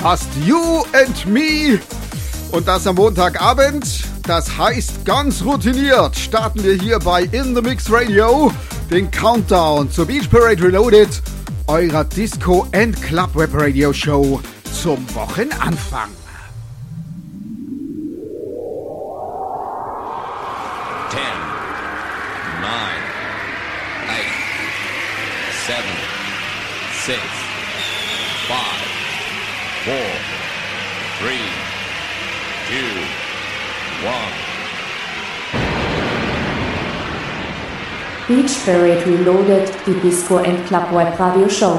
Just You and Me. Und das am Montagabend. Das heißt, ganz routiniert starten wir hier bei In The Mix Radio den Countdown zur Beach Parade Reloaded, eurer Disco and Club Web Radio Show zum Wochenanfang. 10, 9, 8, 7, 6, 5, 4, 3, 2, 1. Beach Parade Reloaded, die Disco and Club Web Radio Show.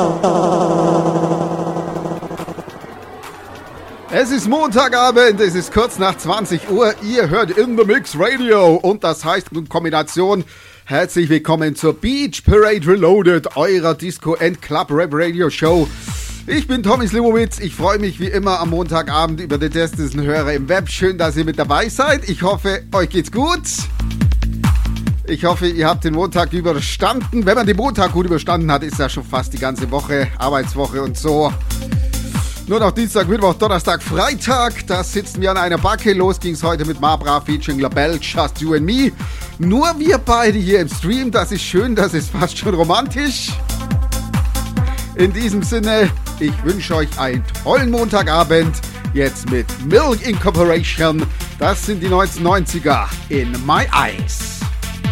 Es ist Montagabend, es ist kurz nach 20 Uhr, ihr hört In The Mix Radio und das heißt in Kombination herzlich willkommen zur Beach Parade Reloaded, eurer Disco and Club Rap Radio Show. Ich bin Tommy Slimowitz, ich freue mich wie immer am Montagabend über die testen Hörer im Web. Schön, dass ihr mit dabei seid. Ich hoffe, euch geht's gut. Ich hoffe, ihr habt den Montag überstanden. Wenn man den Montag gut überstanden hat, ist ja schon fast die ganze Woche, Arbeitswoche und so. Nur noch Dienstag, Mittwoch, Donnerstag, Freitag. Da sitzen wir an einer Backe. Los ging's heute mit Mabra featuring Labelle, Just You and Me. Nur wir beide hier im Stream. Das ist schön, das ist fast schon romantisch. In diesem Sinne, ich wünsche euch einen tollen Montagabend. Jetzt mit Milk Incorporation. Das sind die 1990er in My Eyes.